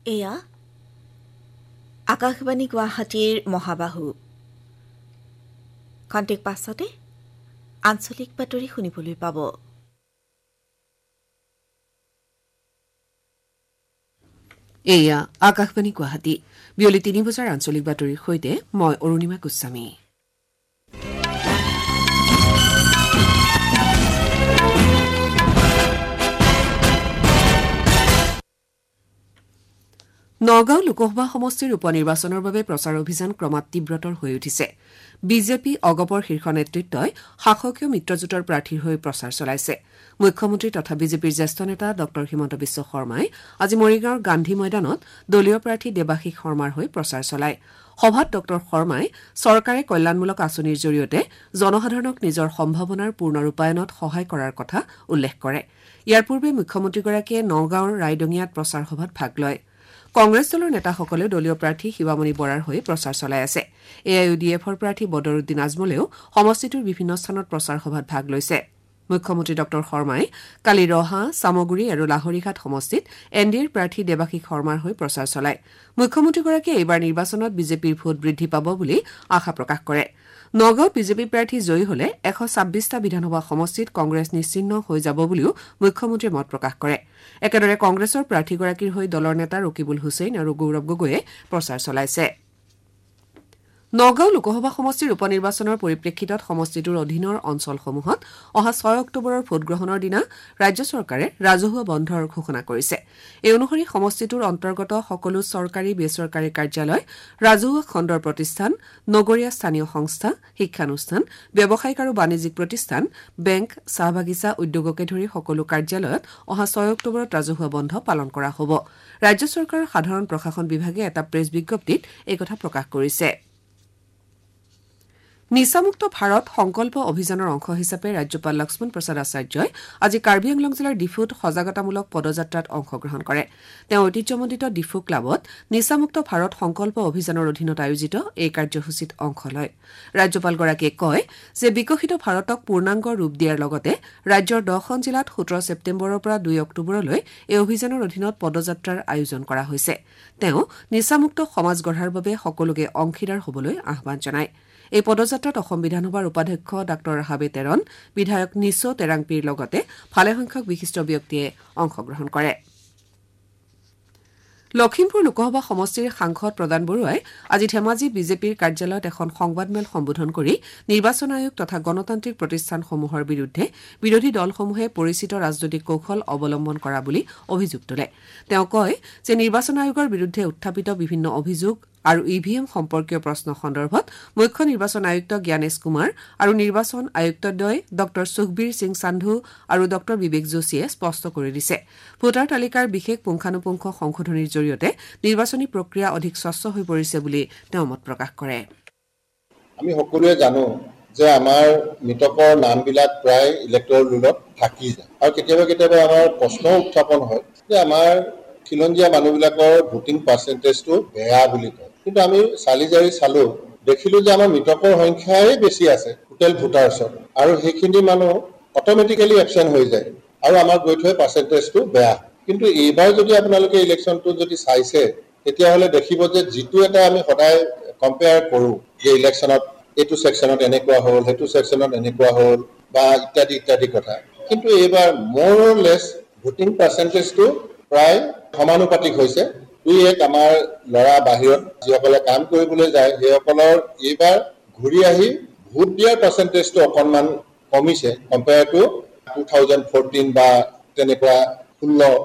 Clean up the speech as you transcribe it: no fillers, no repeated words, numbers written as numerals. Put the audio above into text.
এয়া আকাশবাণী গুৱাহাটীৰ মহাবাহু খন্তেক পাছতে আঞ্চলিক বাতৰি শুনিবলৈ পাব। এয়া আকাশবাণী গুৱাহাটী বিয়লি ৩ বজাৰ আঞ্চলিক বাতৰিৰ সৈতে মই অৰুণিমা গোস্বামী। নগাঁও লোকসভা সমষ্টিৰ উপ নিৰ্বাচনৰ বাবে প্ৰচাৰ অভিযান ক্ৰমাৎ তীব্ৰতৰ হৈ উঠিছে। বিজেপি অগপৰ শীৰ্ষ নেতৃত্বই শাসকীয় মিত্ৰজোঁটৰ প্ৰাৰ্থীৰ হৈ প্ৰচাৰ চলাইছে। মুখ্যমন্ত্ৰী তথা বিজেপিৰ জ্যেষ্ঠ নেতা ড হিমন্ত বিশ্ব শৰ্মাই আজি মৰিগাঁৱৰ গান্ধী ময়দানত দলীয় প্ৰাৰ্থী দেৱাশীষ শৰ্মাৰ হৈ প্ৰচাৰ চলায়। সভাত ড শৰ্মাই চৰকাৰে কল্যাণমূলক আঁচনিৰ জৰিয়তে জনসাধাৰণক নিজৰ সম্ভাৱনাৰ পূৰ্ণ ৰূপায়ণত সহায় কৰাৰ কথা উল্লেখ কৰে। ইয়াৰ পূৰ্বে মুখ্যমন্ত্ৰীগৰাকীয়ে নগাঁৱৰ ৰাইডঙিয়াত প্ৰচাৰ সভাত ভাগ লয়। কংগ্ৰেছ দলৰ নেতাসকলেও দলীয় প্ৰাৰ্থী শিৱামণি বৰাৰ হৈ প্ৰচাৰ চলাই আছে। AIUDFৰ প্ৰাৰ্থী বদৰুদ্দিন আজমলেও সমষ্টিটোৰ বিভিন্ন স্থানত প্ৰচাৰ সভাত ভাগ লৈছে। মুখ্যমন্ত্ৰী ড শৰ্মাই কালি ৰহা, চামগুৰি আৰু লাহৰীঘাট সমষ্টিত NDAৰ প্ৰাৰ্থী দেৱাশীষ শৰ্মাৰ হৈ প্ৰচাৰ চলায়। মুখ্যমন্ত্ৰীগৰাকীয়ে এইবাৰ নিৰ্বাচনত বিজেপিৰ ভোট বৃদ্ধি পাব বুলি আশা প্ৰকাশ কৰে। নগাঁৱত বিজেপি প্ৰাৰ্থী জয়ী হলে 126টা বিধানসভা সমষ্টিত কংগ্ৰেছ নিশ্চিহ্ন হৈ যাব বুলিও মুখ্যমন্ত্ৰীয়ে মত প্ৰকাশ কৰে। একেদৰে কংগ্ৰেছৰ প্ৰাৰ্থীগৰাকীৰ হৈ দলৰ নেতা ৰকিবুল হুছেইন আৰু গৌৰৱ গগৈয়ে প্ৰচাৰ চলাইছে। নগাঁও লোকসভা সমষ্টিৰ উপ নিৰ্বাচনৰ পৰিপ্ৰেক্ষিতত সমষ্টিটোৰ অধীনৰ অঞ্চলসমূহত অহা 6 অক্টোবৰৰ ভোটগ্ৰহণৰ দিনা ৰাজ্য চৰকাৰে ৰাজহুৱা বন্ধৰ ঘোষণা কৰিছে। এই অনুসৰি সমষ্টিটোৰ অন্তৰ্গত সকলো চৰকাৰী বেচৰকাৰী কাৰ্যালয়, ৰাজহুৱা খণ্ডৰ প্ৰতিষ্ঠান, নগৰীয়া স্থানীয় সংস্থা, শিক্ষানুষ্ঠান, ব্যৱসায়িক আৰু বাণিজ্যিক প্ৰতিষ্ঠান, বেংক, চাহ বাগিচা উদ্যোগকে ধৰি সকলো কাৰ্যালয়ত অহা 6 অক্টোবৰত ৰাজহুৱা বন্ধ পালন কৰা হ'ব। ৰাজ্য চৰকাৰৰ সাধাৰণ প্ৰশাসন বিভাগে এটা প্ৰেছ বিজ্ঞপ্তিত এই কথা প্ৰকাশ কৰিছে। নিচামুক্ত ভাৰত সংকল্প অভিযানৰ অংশ হিচাপে ৰাজ্যপাল লক্ষ্মণ প্ৰসাদ আচাৰ্যই আজি কাৰ্বি আংলং জিলাৰ ডিফুত সজাগতামূলক পদযাত্ৰাত অংশগ্ৰহণ কৰে। তেওঁ ঐতিহ্যমণ্ডিত ডিফু ক্লাবত নিচামুক্ত ভাৰত সংকল্প অভিযানৰ অধীনত আয়োজিত এই কাৰ্যসূচীত অংশ লয়। ৰাজ্যপালগৰাকীয়ে কয় যে বিকশিত ভাৰতক পূৰ্ণাংগ ৰূপ দিয়াৰ লগতে ৰাজ্যৰ 10খন জিলাত 17 ছেপ্টেম্বৰৰ পৰা 2 অক্টোবৰলৈ এই অভিযানৰ অধীনত পদযাত্ৰাৰ আয়োজন কৰা হৈছে। তেওঁ নিচামুক্ত সমাজ গঢ়াৰ বাবে সকলোকে অংশীদাৰ হ'বলৈ আহ্বান জনায়। এই পদযাত্ৰাত অসম বিধানসভাৰ উপাধ্যক্ষ ডাঃ হাবে তেৰণ, বিধায়ক নিছো তেৰাংপিৰ লগতে ভালেসংখ্যক বিশিষ্ট ব্যক্তিয়ে অংশগ্ৰহণ কৰে। লখিমপুৰ লোকসভা সমষ্টিৰ সাংসদ প্ৰদান বৰুৱাই আজি ধেমাজি বিজেপিৰ কাৰ্যালয়ত এখন সংবাদমেল সম্বোধন কৰি নিৰ্বাচন আয়োগ তথা গণতান্ত্ৰিক প্ৰতিষ্ঠানসমূহৰ বিৰুদ্ধে বিৰোধী দলসমূহে পৰিচিত ৰাজনৈতিক কৌশল অৱলম্বন কৰা বুলি অভিযোগ তোলে। তেওঁ কয় যে নিৰ্বাচন আয়োগৰ বিৰুদ্ধে উত্থাপিত বিভিন্ন অভিযোগ আৰু EVM সম্পৰ্কীয় প্ৰশ্ন সন্দৰ্ভত মুখ্য নিৰ্বাচন আয়ুক্ত জ্ঞানেশ কুমাৰ আৰু নিৰ্বাচন আয়ুক্তদ্বয় ডঃ সুখবীৰ সিং সান্ধু আৰু ডঃ বিবেক যোশীয়ে স্পষ্ট কৰি দিছে। ভোটাৰ তালিকাৰ বিশেষ পুংখানুপুংখ সংশোধনীৰ জৰিয়তে নিৰ্বাচনী প্ৰক্ৰিয়া অধিক স্বচ্ছ হৈ পৰিছে বুলি তেওঁ মত প্ৰকাশ কৰে। আমি সকলোৱে জানো যে আমাৰ মৃতকৰ নামবিলাক প্ৰায় ইলেক্ট্ৰল ৰোলত থাকি যায় আৰু কেতিয়াবা আমাৰ প্ৰশ্ন উত্থাপন হয় যে আমাৰ খিলঞ্জীয়া মানুহবিলাকৰ ভোটিং পাৰ্চেণ্টেজটো বেয়া বুলি কয়। কিন্তু আমি চালি জাৰি চালো, দেখিলো যে আমাৰ মৃতকৰ সংখ্যাই বেছি আছে টোটেল ভোটাৰ্ছৰ, আৰু সেইখিনি মানুহ অট'মেটিকেলি এবচেণ্ট হৈ যায় আৰু আমাৰ গৈ থৈ পাৰ্চেণ্টেজটো বেয়া। কিন্তু এইবাৰ যদি আপোনালোকে ইলেকশ্যনটো যদি চাইছে, তেতিয়াহ'লে দেখিব যে যিটো এটা আমি সদায় কম্পেয়াৰ কৰোঁ যে ইলেকশ্যনত এইটো ছেকশ্যনত এনেকুৱা হ'ল, সেইটো ছেকশ্যনত এনেকুৱা হ'ল বা ইত্যাদি কথা, কিন্তু এইবাৰ মোৰ লেছ ভোটিং পাৰ্চেণ্টেজটো প্ৰায় সমানুপাতিক হৈছে। 2-1 আমাৰ ল'ৰা বাহিৰত যিসকলে কাম কৰিবলৈ যায় সেইসকলৰ এইবাৰ ঘূৰি আহি ভোট দিয়াৰ পাৰ্চেণ্টেজটো অকণমান কমিছে কম্পেয়াৰ টু 2014 বা তেনেকুৱা 16